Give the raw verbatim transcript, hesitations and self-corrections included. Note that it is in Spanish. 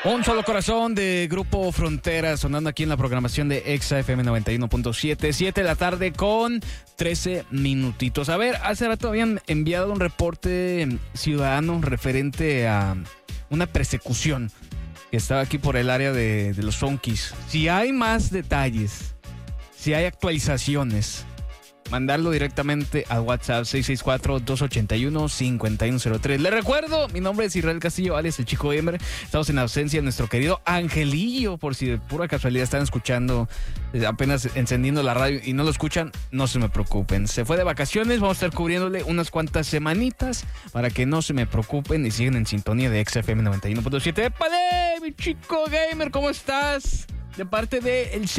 Un solo corazón de Grupo Frontera sonando aquí en la programación de Exa F M noventa y uno punto siete, siete de la tarde con trece minutitos. A ver, hace rato habían enviado un reporte ciudadano referente a una persecución que estaba aquí por el área de, de los Fonkis. Si hay más detalles, si hay actualizaciones, mandarlo directamente al WhatsApp seis seis cuatro, dos ocho uno, cinco uno cero tres. Les recuerdo, mi nombre es Israel Castillo, alias el Chico Gamer. Estamos en ausencia de nuestro querido Angelillo, por si de pura casualidad están escuchando, apenas encendiendo la radio y no lo escuchan, no se me preocupen. Se fue de vacaciones, vamos a estar cubriéndole unas cuantas semanitas para que no se me preocupen y sigan en sintonía de X F M noventa y uno punto siete. ¡Épale, mi Chico Gamer! ¿Cómo estás? De parte de el